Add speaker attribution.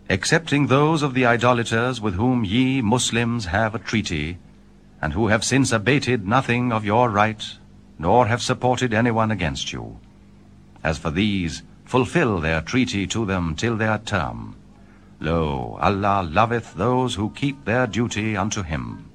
Speaker 1: excepting those of the idolaters with whom ye Muslims have a treaty, and who have since abated nothing of your right, nor have supported anyone against you. As for these, fulfill their treaty to them till their term. Lo, Allah loveth those who keep their duty unto him.